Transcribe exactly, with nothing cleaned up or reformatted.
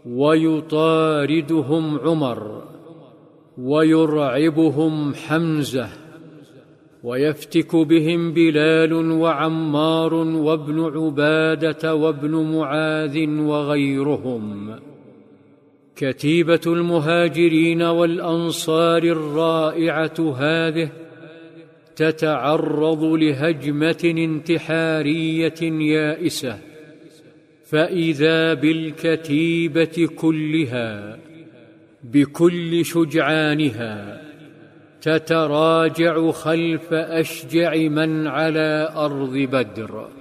ويطاردهم عمر، ويرعبهم حمزة، ويفتك بهم بلال وعمار وابن عبادة وابن معاذ وغيرهم. كتيبة المهاجرين والأنصار الرائعة هذه تتعرض لهجمة انتحارية يائسة، فإذا بالكتيبة كلها بكل شجعانها تتراجع خلف أشجع من على أرض بدر.